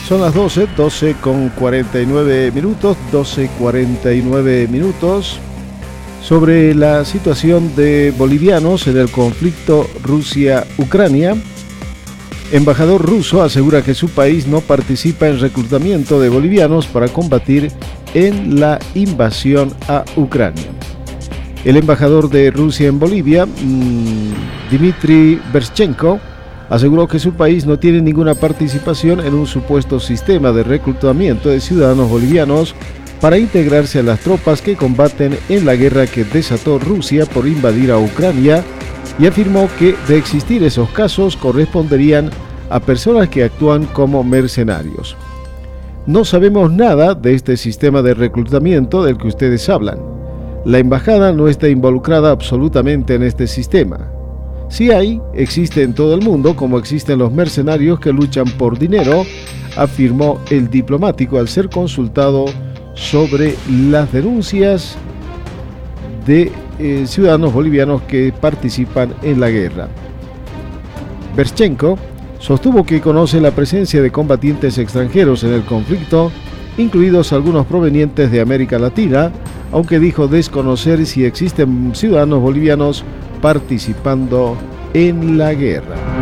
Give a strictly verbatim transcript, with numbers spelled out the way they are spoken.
Son las doce, doce con cuarenta y nueve minutos, doce cuarenta y nueve minutos. Sobre la situación de bolivianos en el conflicto Rusia-Ucrania, embajador ruso asegura que su país no participa en reclutamiento de bolivianos para combatir en la invasión a Ucrania. El embajador de Rusia en Bolivia, Dmitry Berschenko, aseguró que su país no tiene ninguna participación en un supuesto sistema de reclutamiento de ciudadanos bolivianos para integrarse a las tropas que combaten en la guerra que desató Rusia por invadir a Ucrania, y afirmó que, de existir esos casos, corresponderían a personas que actúan como mercenarios. No sabemos nada de este sistema de reclutamiento del que ustedes hablan. La embajada no está involucrada absolutamente en este sistema. Si hay, existe en todo el mundo, como existen los mercenarios que luchan por dinero, afirmó el diplomático al ser consultado sobre las denuncias de eh, ciudadanos bolivianos que participan en la guerra. Berschenko sostuvo que conoce la presencia de combatientes extranjeros en el conflicto, incluidos algunos provenientes de América Latina, aunque dijo desconocer si existen ciudadanos bolivianos participando en la guerra.